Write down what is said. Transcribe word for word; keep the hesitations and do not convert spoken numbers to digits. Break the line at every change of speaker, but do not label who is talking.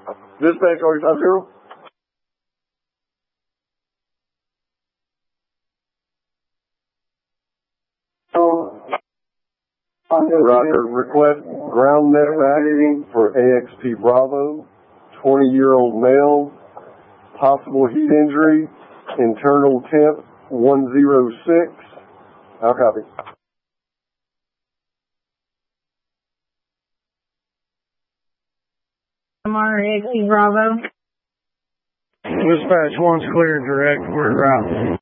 Dispatch, R five zero. Roger, request ground medevac for A X P Bravo, twenty-year-old male, possible heat injury, internal temp one oh six. I'll copy.
M R A X P Bravo.
Dispatch, one's clear and direct. We're out.